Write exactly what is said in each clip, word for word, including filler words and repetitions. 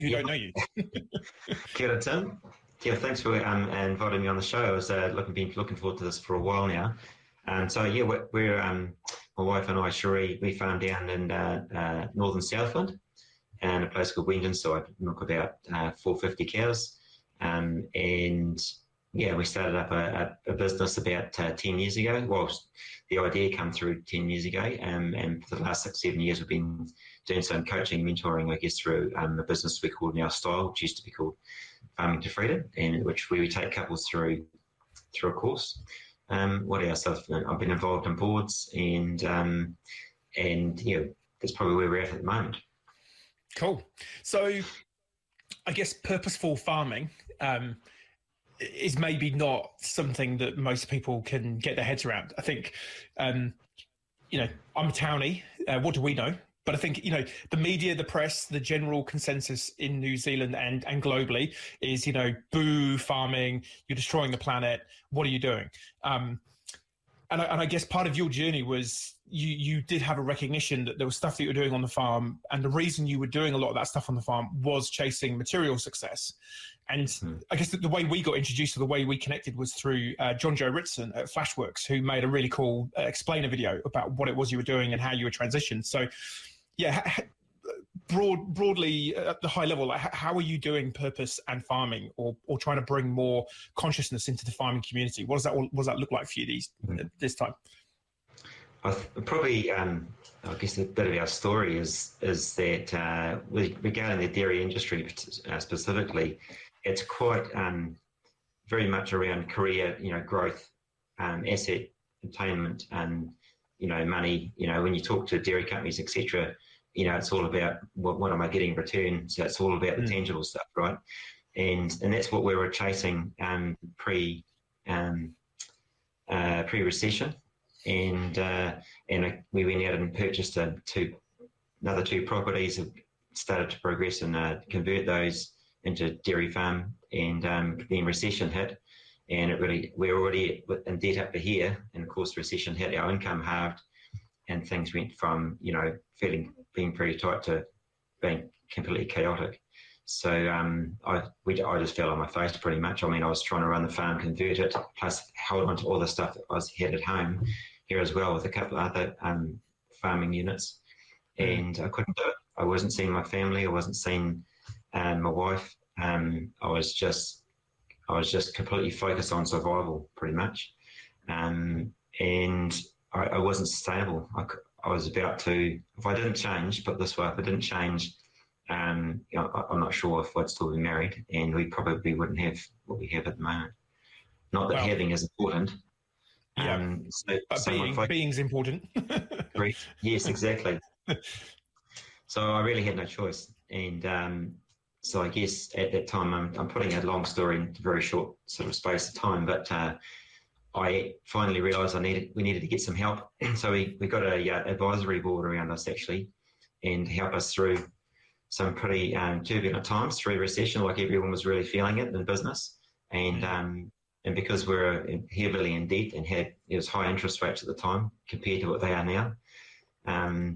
who Yeah. don't know you. Kia ora, Tim. Yeah, thanks for um, inviting me on the show. I was uh, looking been looking forward to this for a while now. Um, so yeah, we're, we're um, my wife and I, Cherie, we farm down in uh, uh, northern Southland, and a place called Wendonside. We milk about uh, four hundred fifty cows, um, and yeah, we started up a, a, a business about uh, ten years ago. Well, the idea came through ten years ago, um, and for the last six, seven years, we've been doing some coaching, mentoring, I guess, through um, a business we called Now Style, which used to be called Farming to Freedom, and which we would take couples through through a course. Um, what else? I've, I've been involved in boards, and um, and yeah, that's probably where we're at at the moment. Cool. So, I guess purposeful farming um, is maybe not something that most people can get their heads around. I think, um, you know, I'm a townie. Uh, what do we know? But I think, you know, the media, the press, the general consensus in New Zealand and, and globally is, you know, boo farming, you're destroying the planet. What are you doing? Um, and, I, and I guess part of your journey was you, you did have a recognition that there was stuff that you were doing on the farm. And the reason you were doing a lot of that stuff on the farm was chasing material success. And mm. I guess the, the way we got introduced to the way we connected was through uh, John Joe Ritson at Flashworks, who made a really cool uh, explainer video about what it was you were doing and how you were transitioned. So, yeah, broad, broadly at the high level, how are you doing purpose and farming, or or trying to bring more consciousness into the farming community? What does that what does that look like for you these mm. this time? I th- probably, um, I guess a bit of our story is is that uh, regarding the dairy industry uh, specifically, it's quite um, very much around career, you know, growth, um, asset attainment, and you know, money. You know, when you talk to dairy companies, et cetera, you know, it's all about what, what am I getting in return. So it's all about the mm. tangible stuff, right? And and that's what we were chasing um, pre um, uh, pre recession. And uh, and we went out and purchased a two, another two properties, and started to progress and uh, convert those into dairy farm. And um, then recession hit, and it really we're already in debt up to here. And of course, recession hit, our income halved, and things went from you know feeling being pretty tight to being completely chaotic. So um, I we I just fell on my face pretty much. I mean, I was trying to run the farm, convert it, plus hold on to all the stuff that I was had at home here as well with a couple of other um, farming units, and I couldn't do it. I wasn't seeing my family. I wasn't seeing um, my wife. Um, I was just, I was just completely focused on survival, pretty much, um, and I, I wasn't sustainable. I, I was about to, if I didn't change, put it this way, if I didn't change, um, you know, I, I'm not sure if I'd still be married, and we probably wouldn't have what we have at the moment. Not that well, having is important. Yeah, um, so, but being, focus, being's important. Yes, exactly. So I really had no choice. And um, so I guess at that time, I'm, I'm putting a long story into a very short sort of space of time, but uh, I finally realised I needed, we needed to get some help. So we, we got a uh, advisory board around us actually, and help us through some pretty um, turbulent times through recession, like everyone was really feeling it in business. And um, And because we were heavily in debt and had it was high interest rates at the time compared to what they are now, um,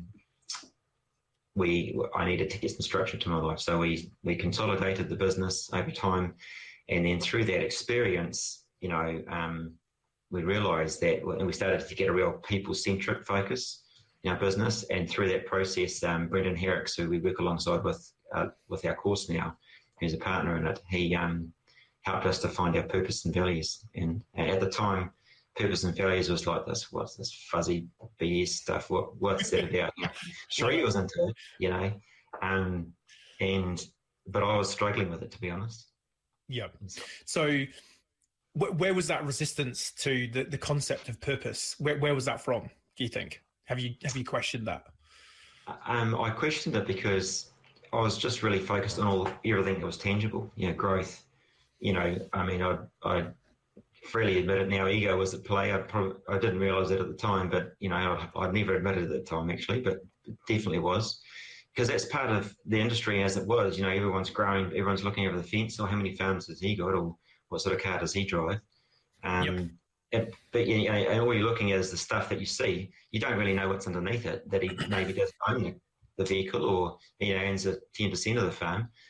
we I needed to get some structure to my life. So we we consolidated the business over time, and then through that experience, you know, um, we realised that, and we started to get a real people-centric focus in our business. And through that process, um, Brendan Herricks, who we work alongside with uh, with our course now, who's a partner in it, he um, helped us to find our purpose and values. And at the time, purpose and values was like this, what's this fuzzy B S stuff? What What's that about? You know, Cherie was into it, you know, um, and but I was struggling with it, to be honest. Yeah. So wh- where was that resistance to the, the concept of purpose? Where where was that from, do you think? Have you have you questioned that? Um, I questioned it because I was just really focused on all everything that was tangible, you know, growth. You know, I mean, I I freely admit it now. Ego was at play. I probably I didn't realise it at the time, but you know, I, I'd never admitted it at the time actually, but it definitely was, because that's part of the industry as it was. You know, everyone's growing, everyone's looking over the fence. Or how many farms has he got, or what sort of car does he drive? Um, yep. and, but you know, and all you're looking at is the stuff that you see. You don't really know what's underneath it. That he maybe doesn't own the vehicle, or you know, owns a ten percent of the farm.